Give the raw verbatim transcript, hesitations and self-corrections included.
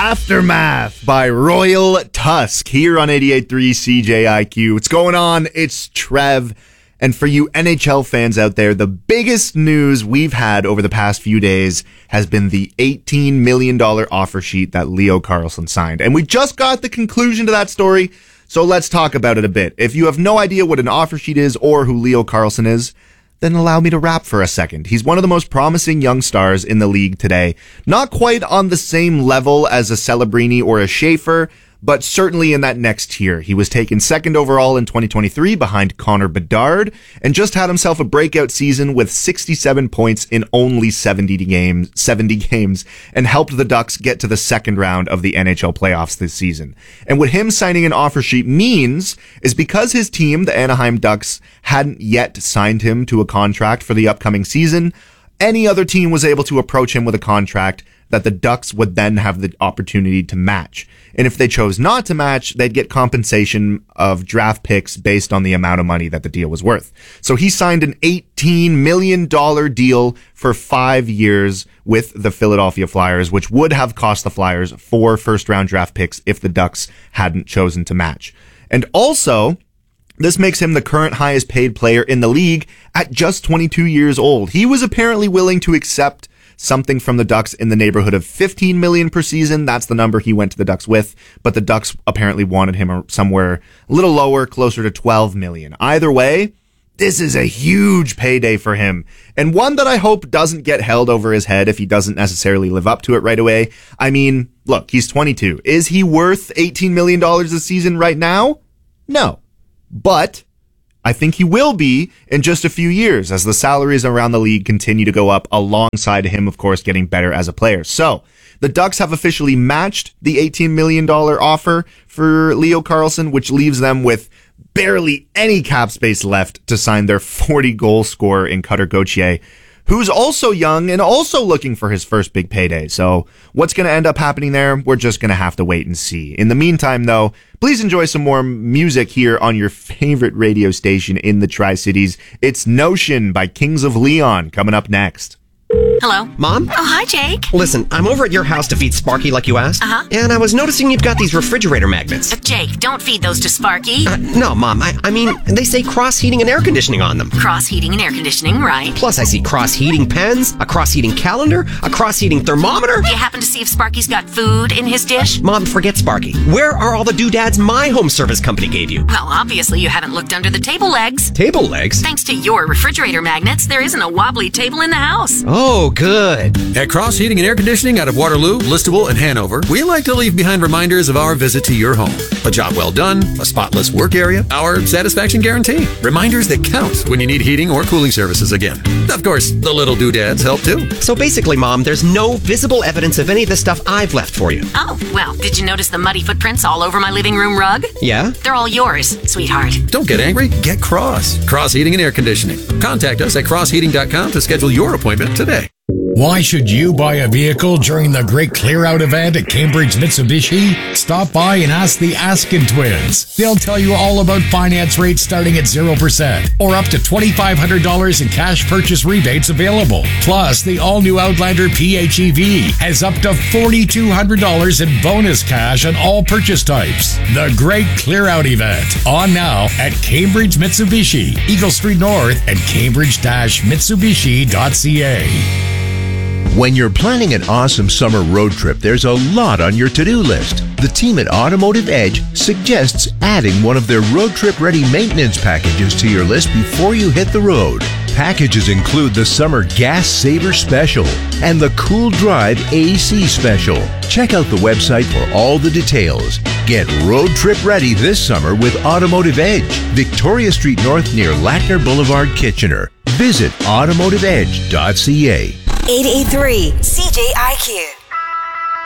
Aftermath by Royal Tusk here on eighty-eight point three C J I Q. What's going on? It's Trev. And for you N H L fans out there, the biggest news we've had over the past few days has been the eighteen million dollars offer sheet that Leo Carlsson signed. And we just got the conclusion to that story, so let's talk about it a bit. If you have no idea what an offer sheet is or who Leo Carlsson is, then allow me to rap for a second. He's one of the most promising young stars in the league today. Not quite on the same level as a Celebrini or a Schaefer, but certainly in that next tier. He was taken second overall in twenty twenty-three behind Connor Bedard and just had himself a breakout season with sixty-seven points in only seventy games, seventy games and helped the Ducks get to the second round of the N H L playoffs this season. And what him signing an offer sheet means is because his team, the Anaheim Ducks, hadn't yet signed him to a contract for the upcoming season, any other team was able to approach him with a contract that the Ducks would then have the opportunity to match. And if they chose not to match, they'd get compensation of draft picks based on the amount of money that the deal was worth. So he signed an eighteen million dollars deal for five years with the Philadelphia Flyers, which would have cost the Flyers four first-round draft picks if the Ducks hadn't chosen to match. And also, this makes him the current highest paid player in the league at just twenty-two years old. He was apparently willing to accept something from the Ducks in the neighborhood of fifteen million per season. That's the number he went to the Ducks with, but the Ducks apparently wanted him somewhere a little lower, closer to twelve million. Either way, this is a huge payday for him, and one that I hope doesn't get held over his head if he doesn't necessarily live up to it right away. I mean, look, he's twenty-two. Is he worth eighteen million dollars a season right now? No. But I think he will be in just a few years as the salaries around the league continue to go up alongside him, of course, getting better as a player. So the Ducks have officially matched the eighteen million dollars offer for Leo Carlsson, which leaves them with barely any cap space left to sign their forty goal scorer in Cutter Gauthier, who's also young and also looking for his first big payday. So what's going to end up happening there? We're just going to have to wait and see. In the meantime, though, please enjoy some more music here on your favorite radio station in the Tri-Cities. It's Notion by Kings of Leon coming up next. Hello? Mom? Oh, hi, Jake. Listen, I'm over at your house to feed Sparky like you asked. Uh-huh. And I was noticing you've got these refrigerator magnets. Uh, Jake, don't feed those to Sparky. Uh, no, Mom. I, I mean, they say cross heating and air conditioning on them. Cross heating and air conditioning, right. Plus, I see cross heating pens, a cross heating calendar, a cross heating thermometer. Do you happen to see if Sparky's got food in his dish? Mom, forget Sparky. Where are all the doodads my home service company gave you? Well, obviously you haven't looked under the table legs. Table legs? Thanks to your refrigerator magnets, there isn't a wobbly table in the house. Oh, good. At Cross Heating and Air Conditioning out of Waterloo, Listowel, and Hanover, we like to leave behind reminders of our visit to your home. A job well done, a spotless work area, our satisfaction guarantee. Reminders that count when you need heating or cooling services again. Of course, the little doodads help too. So basically, Mom, there's no visible evidence of any of the stuff I've left for you. Oh, well, did you notice the muddy footprints all over my living room rug? Yeah? They're all yours, sweetheart. Don't get angry, get Cross. Cross Heating and Air Conditioning. Contact us at cross heating dot com to schedule your appointment today. Why should you buy a vehicle during the Great Clear Out event at Cambridge Mitsubishi? Stop by and ask the Askin twins. They'll tell you all about finance rates starting at zero percent or up to twenty-five hundred dollars in cash purchase rebates available. Plus, the all-new Outlander P H E V has up to four thousand two hundred dollars in bonus cash on all purchase types. The Great Clear Out event, on now at Cambridge Mitsubishi, Eagle Street North and cambridge dash mitsubishi dot c a. When you're planning an awesome summer road trip, there's a lot on your to-do list. The team at Automotive Edge suggests adding one of their road trip ready maintenance packages to your list before you hit the road. Packages include the Summer Gas Saver Special and the Cool Drive A C Special. Check out the website for all the details. Get road trip ready this summer with Automotive Edge, Victoria Street North near Lackner Boulevard, Kitchener. Visit automotive edge dot c a. eighty-eight point three C J I Q.